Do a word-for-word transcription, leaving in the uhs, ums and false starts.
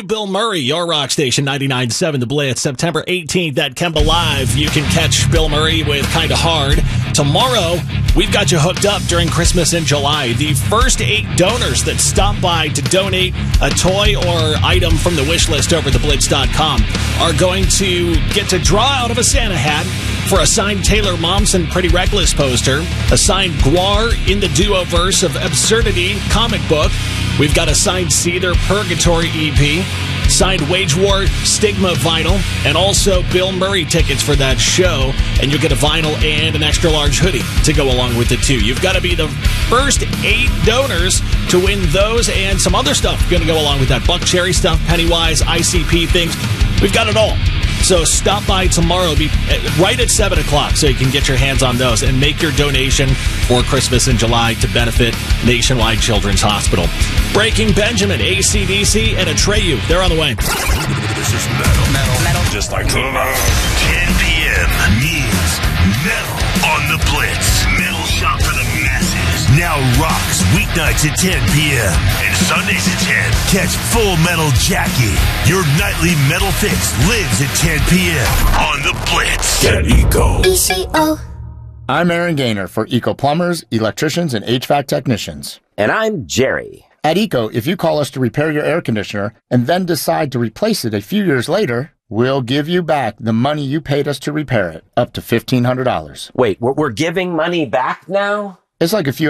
Bill Murray, your rock station, ninety-nine point seven The Blitz. September eighteenth at Kemba Live. You can catch Bill Murray with Kinda Hard. Tomorrow, we've got you hooked up during Christmas in July. The first eight donors that stop by to donate a toy or item from the wish list over at the blitz dot com are going to get to draw out of a Santa hat for a signed Taylor Momsen Pretty Reckless poster, a signed Guar in the Duoverse of Absurdity comic book. We've got a signed Seether Purgatory E P, signed Wage War Stigma vinyl, and also Bill Murray tickets for that show. And you'll get a vinyl and an extra large hoodie to go along with it, too. You've got to be the first eight donors to win those and some other stuff going to go along with that. Buck Cherry stuff, Pennywise, I C P things. We've got it all. So stop by tomorrow, be right at seven o'clock, so you can get your hands on those and make your donation for Christmas in July to benefit Nationwide Children's Hospital. Breaking Benjamin, A C D C, and Atreyu. They're on the way. This is metal. Metal. Metal. Just like ten p.m. means metal on the Blitz. Metal shop for the masses. Now rocks weeknights at ten p.m. and Sundays at ten. Catch Full Metal Jackie. Your nightly metal fix lives at ten p.m. on the Blitz. Get Eco. E C O. I'm Aaron Gaynor for Eco Plumbers, Electricians, and H V A C Technicians. And I'm Jerry. At Eco, if you call us to repair your air conditioner and then decide to replace it a few years later, we'll give you back the money you paid us to repair it, up to fifteen hundred dollars. Wait, we're, we're giving money back now? It's like if you